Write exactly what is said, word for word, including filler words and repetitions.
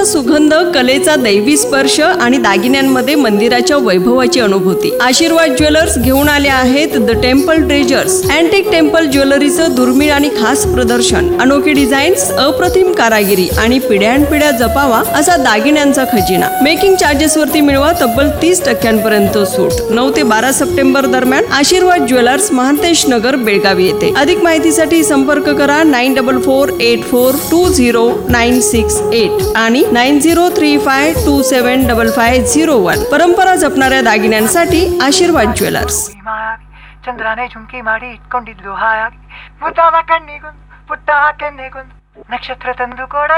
सुगंध, कलेचा दैवी स्पर्श आणि दागिन्यांमध्ये मंदिराच्या वैभवाची अनुभूती. आशीर्वाद ज्वेलर्स घेऊन आले आहेत the temple treasures. Antique temple ज्वेलरीचं दुर्मिळ आणि खास प्रदर्शन, अनोखी डिझाईन्स, अप्रतिम कारागिरी आणि पिढ्यानपिढ्या जपावा असा दागिन्यांचा खजिना. मेकिंग चार्जेस वरती मिळवा तब्बल तीस टक्क्यांपर्यंत सूट. नऊ ते बारा सप्टेंबर दरम्यान आशीर्वाद ज्वेलर्स, महांतेश नगर, बेळगावी येथे. अधिक माहितीसाठी संपर्क करा nine double four eight four to zero nine six eight आणि nine zero three five to seven double five zero one. परंपरा जपणाऱ्या दागिन्यांसाठी आशीर्वाद ज्वेलर्स. ಚಂದ್ರನೇ ಜುಂಕಿ ಮಾಡಿ ಇಟ್ಕೊಂಡಿದ್ಲು ಹಾಯಾಗಿ ಮುದ್ದಾದ ಕಣ್ಣಿಗೊಂದು ಪುಟ್ಟ ಕೆನ್ನೆಗೊಂದು ನಕ್ಷತ್ರ ತಂದು ಕೊಡ